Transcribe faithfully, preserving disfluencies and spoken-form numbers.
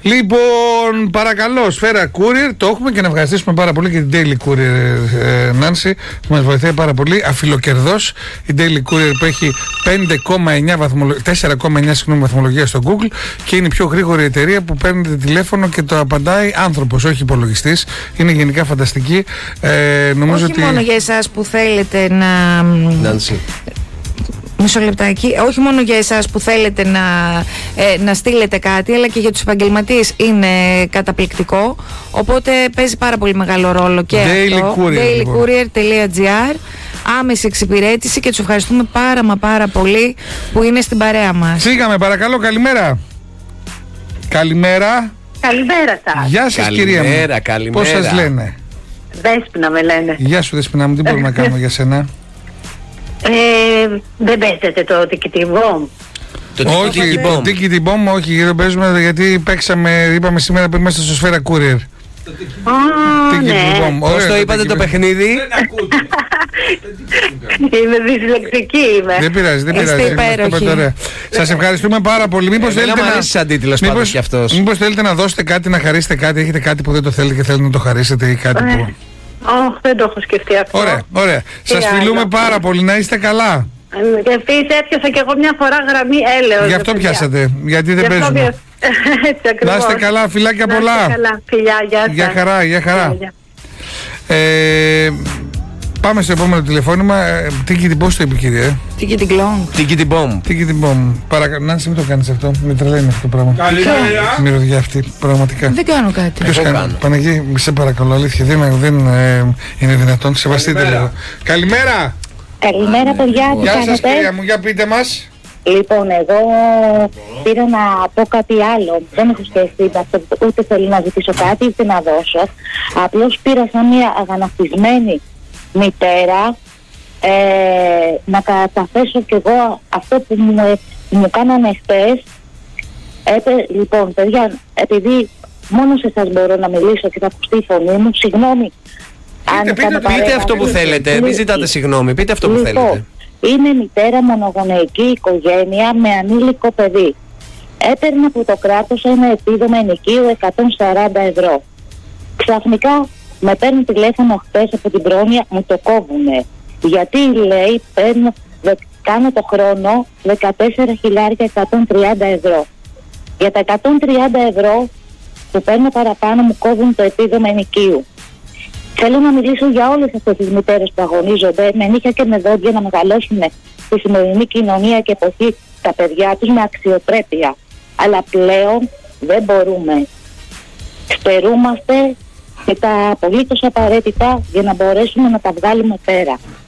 Λοιπόν, παρακαλώ, Σφαίρα Courier, το έχουμε και να ευχαριστήσουμε πάρα πολύ και την Daily Courier, ε, Νάνση, που μας βοηθάει πάρα πολύ. Αφιλοκερδός, η Daily Courier που έχει πέντε κόμμα εννιά βαθμολο... τέσσερα κόμμα εννιά συγγνώμη, βαθμολογία στο Google και είναι η πιο γρήγορη εταιρεία που παίρνετε τηλέφωνο και το απαντάει άνθρωπος, όχι υπολογιστής. Είναι γενικά φανταστική. Ε, νομίζω όχι ότι... μόνο για εσάς που θέλετε να... Νάνση. Μισό λεπτάκι. Όχι μόνο για εσάς που θέλετε να, ε, να στείλετε κάτι, αλλά και για τους επαγγελματίες είναι καταπληκτικό. Οπότε παίζει πάρα πολύ μεγάλο ρόλο και Daily αυτό. Courier, daily courier τελεία gr. Άμεση εξυπηρέτηση και τους ευχαριστούμε πάρα μα πάρα πολύ που είναι στην παρέα μας. Σίγαμε, παρακαλώ, καλημέρα. Καλημέρα. Καλημέρα σας. Γεια σας, κυρία μου. Καλημέρα, καλημέρα. Πώς σας λένε? Δέσποινα με λένε. Γεια σου, Δεσπινά μου, τι μπορούμε να κάνουμε για σένα? Ε, δεν παίζετε το τικιτιβόμ? Όχι, το Tiki Bomb, όχι, δεν παίζουμε γιατί παίξαμε, είπαμε σήμερα που είμαστε στο Σφαίρα Courier. Α, ναι. Πώς το είπατε το παιχνίδι? Είμαι δυσλεκτική είμαι. Δεν πειράζει, δεν Είστε πειράζει. υπέροχοι. Σας ευχαριστούμε πάρα πολύ. Μήπως θέλετε να... αρέσει αντίτιλος πάντως κι αυτός. Μήπως θέλετε να δώσετε κάτι, να χαρίσετε κάτι, έχετε κάτι που δεν το θέλετε και θέλετε να το χαρίσετε ή κάτι που... Όχι, δεν το έχω σκεφτεί αυτό. Ωραία, ωραία. Σας άλλο. φιλούμε πάρα πολύ, να είστε καλά. Και επίσης έπιασα και εγώ μια φορά γραμμή έλεος. Γι' αυτό παιδιά. πιάσατε, γιατί δεν Γι' αυτό παίζουμε. πιάσα. Έτσι ακριβώς. Να είστε καλά, φιλάκια Να είστε πολλά. καλά. Φιλιά, γεια σας. Για χαρά, για χαρά. Γεια. Ε, πάμε στο επόμενο τηλεφώνημα. Τίκη την, πώς το είπε, κυρία? Τίκη την κλόν. Τίκη την μπομ. Τίκη την μπομ. Παρακαλώ, Νάνση, μην το κάνεις αυτό. Με τρελαίνει αυτό το πράγμα. Καλημέρα. Μυρωδιά αυτή, πραγματικά. Δεν κάνω κάτι. Ποιος Εγώ κάνει? κάνω. Παναγί, σε παρακαλώ, αλήθεια, δεν, δεν ε, είναι δυνατόν. Σεβαστείτε λίγο. Καλημέρα. Καλημέρα παιδιά, τι Γεια σας, κάνετε? κυρία μου, για πείτε μας. Λοιπόν, εγώ πήρα να πω κάτι άλλο. Δεν έχω σκεφτεί αυτό, ούτε θέλω να ζητήσω κάτι, ούτε να δώσω. Απλώς πήρα σαν μια αγανακτισμένη μητέρα ε, να καταθέσω κι εγώ αυτό που μου, που μου κάνανε χτες. Ε, λοιπόν, παιδιά, επειδή μόνο σε εσάς μπορώ να μιλήσω και θα ακουστεί η φωνή μου, συγγνώμη. Πείτε, πείτε, κάνω πείτε Πείτε παρέμβαση. αυτό που θέλετε, μην ζητάτε συγγνώμη, πείτε αυτό που Λοιπόν, θέλετε. είμαι μητέρα μονογονεϊκή οικογένεια με ανήλικο παιδί. Έπαιρνα από το κράτος ένα επίδομα ενοικίου εκατόν σαράντα ευρώ. Ξαφνικά με παίρνουν τηλέφωνο χτες από την πρόνοια, μου το κόβουνε. Γιατί λέει παίρνω, δε, κάνω το χρόνο δεκατέσσερα χιλιάδες εκατόν τριάντα ευρώ. Για τα εκατόν τριάντα ευρώ που παίρνω παραπάνω μου κόβουν το επίδομα ενοικίου. Θέλω να μιλήσω για όλες αυτές τις μητέρες που αγωνίζονται με νύχια και με δόντια να μεγαλώσουν στη σημερινή κοινωνία και εποχή τα παιδιά τους με αξιοπρέπεια. Αλλά πλέον δεν μπορούμε. Στερούμαστε και τα απολύτως απαραίτητα για να μπορέσουμε να τα βγάλουμε πέρα.